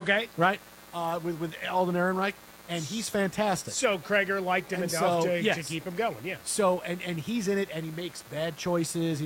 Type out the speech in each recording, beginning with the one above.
Okay. Right? With Alden Ehrenreich, and he's fantastic. So Kreger liked him enough to keep him going, yeah. So and he's in it, and he makes bad choices.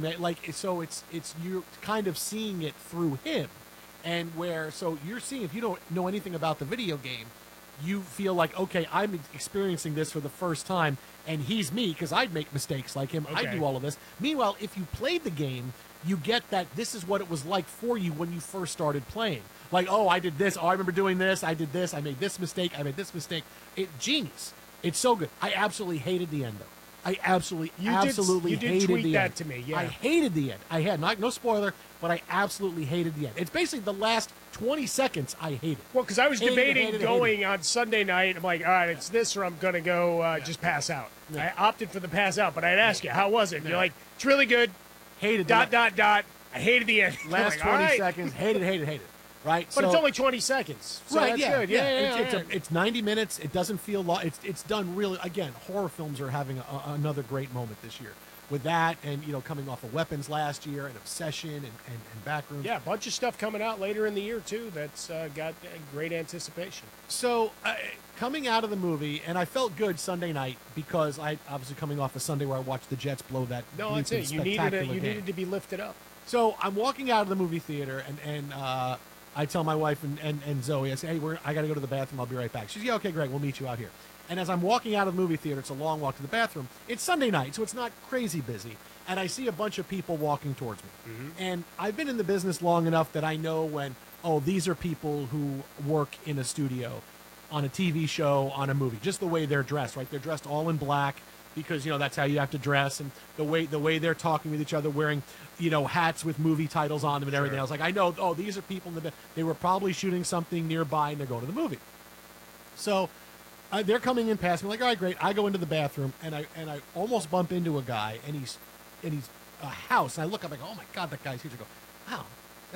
It's you're kind of seeing it through him, and so you're seeing, if you don't know anything about the video game, you feel like, okay, I'm experiencing this for the first time, and he's me because I'd make mistakes like him. Okay. I do all of this. Meanwhile, if you played the game, you get that this is what it was like for you when you first started playing. Like, oh, I did this. Oh, I remember doing this. I did this. I made this mistake. I made this mistake. Genius. It's so good. I absolutely hated the end, though. I absolutely hated tweet the that end. to me, yeah. I hated the end. I had no spoiler, but I absolutely hated the end. It's basically the last 20 seconds I hated. Well, because I was debating going on Sunday night. I'm like, all right, it's this or I'm going to go just pass out. Yeah. I opted for the pass out, but I'd ask you, how was it? And you're like, it's really good. Hated dot. I hated the end. Last 20 seconds. Hated. Right? But it's only 20 seconds. So right, that's yeah, good. Yeah. It's 90 minutes. It doesn't feel long. It's done really. Again, horror films are having another great moment this year with that, and coming off of Weapons last year, and Obsession, and Backrooms. Yeah, a bunch of stuff coming out later in the year too. That's got great anticipation. So coming out of the movie, and I felt good Sunday night because I obviously coming off a Sunday where I watched the Jets blow that. No, that's it. You needed to be lifted up. So I'm walking out of the movie theater, and I tell my wife and Zoe, I say, hey, I got to go to the bathroom. I'll be right back. She's, yeah, okay, Greg, we'll meet you out here. And as I'm walking out of the movie theater, it's a long walk to the bathroom. It's Sunday night, so it's not crazy busy. And I see a bunch of people walking towards me. Mm-hmm. And I've been in the business long enough that I know when, these are people who work in a studio, on a TV show, on a movie, just the way they're dressed, right? They're dressed all in black because, that's how you have to dress. And the way they're talking with each other, wearing hats with movie titles on them and everything. Sure. I was like, I know, these are people they were probably shooting something nearby and they're going to the movie. So they're coming in past me, like, all right, great. I go into the bathroom and I almost bump into a guy, and he's a house. And I look up, I go, oh my God, that guy's huge. I go, wow,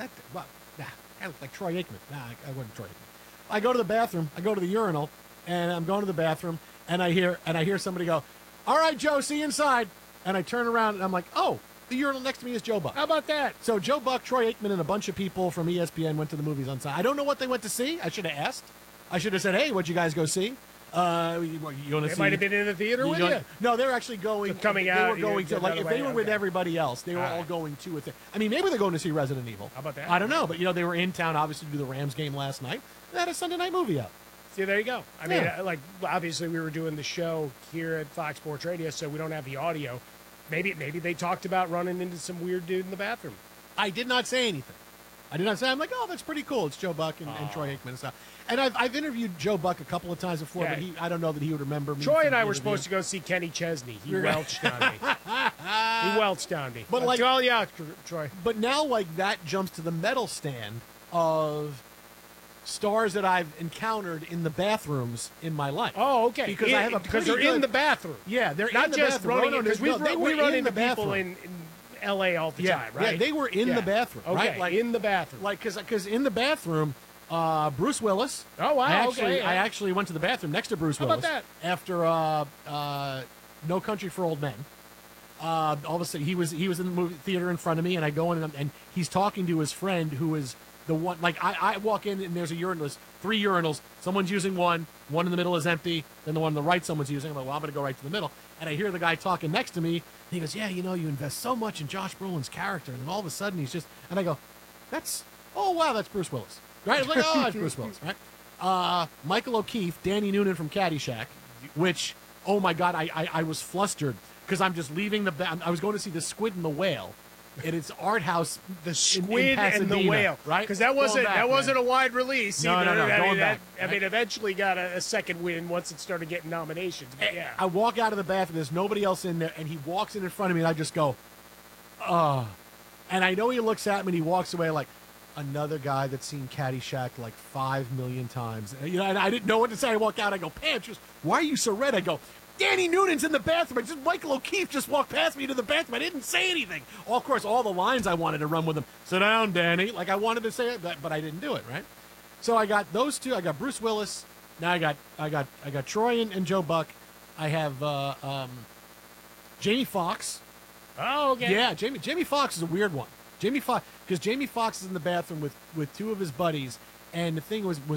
I look like Troy Aikman. Nah, I wasn't Troy Aikman. I go to the bathroom, I go to the urinal, and I'm going to the bathroom, and I hear somebody go, all right, Joe, see you inside. And I turn around and I'm like, oh, the urinal next to me is Joe Buck. How about that? So Joe Buck, Troy Aikman, and a bunch of people from ESPN went to the movies on Sunday. I don't know what they went to see. I should have asked. I should have said, hey, what'd you guys go see? They might have been in the theater with you. No, they're actually going. So coming out. They were going to, like, if they were with everybody else, they were all going to a thing. I mean, maybe they're going to see Resident Evil. How about that? I don't know, but they were in town obviously to do the Rams game last night. They had a Sunday night movie out. See, there you go. I mean, obviously we were doing the show here at Fox Sports Radio, so we don't have the audio. Maybe they talked about running into some weird dude in the bathroom. I did not say anything. I'm like, oh, that's pretty cool. It's Joe Buck and Troy Aikman and stuff. And I've interviewed Joe Buck a couple of times before, but I don't know that he would remember me. Troy and I were supposed to go see Kenny Chesney. He welched on me. But Troy. But now, that jumps to the medal stand of stars that I've encountered in the bathrooms in my life. Oh, okay. Because I have because they're in the bathroom. Yeah, they're not in the just bathroom. running because we run into people in L.A. all the time, right? Yeah, they were in the bathroom, okay, right? In the bathroom. Because in the bathroom, Bruce Willis. Oh, wow. I actually went to the bathroom next to Bruce Willis. How about that? After No Country for Old Men. All of a sudden, he was in the movie theater in front of me, and I go in, and he's talking to his friend who is the one. I walk in, and there's a urinal. There's 3 urinals. Someone's using one in the middle is empty. Then the one on the right, someone's using. I'm like, well, I'm going to go right to the middle. And I hear the guy talking next to me. And he goes, yeah, you invest so much in Josh Brolin's character. And then all of a sudden, he's just, and I go, that's Bruce Willis. Right? I'm like, oh, that's Bruce Willis, right? Michael O'Keefe, Danny Noonan from Caddyshack, which, oh my God, I was flustered because I'm just leaving I was going to see The Squid and the Whale. And it's art house. The Squid and the Whale, right? Because that wasn't a wide release. No. Eventually got a second win once it started getting nominations. But yeah, I walk out of the bathroom. There's nobody else in there, and he walks in front of me, and I just go, and I know he looks at me, and he walks away like another guy that's seen Caddyshack 5 million times. And I didn't know what to say. I walk out. I go, Pam, why are you so red? I go, Danny Noonan's in the bathroom. Michael O'Keefe just walked past me to the bathroom. I didn't say anything. Of course, all the lines I wanted to run with him. Sit down, Danny. I wanted to say it, but I didn't do it, right? So I got those two. I got Bruce Willis. Now I got Troy and Joe Buck. I have Jamie Foxx. Oh, okay. Yeah, Jamie Foxx is a weird one. Jamie Foxx is in the bathroom with 2 of his buddies. And the thing was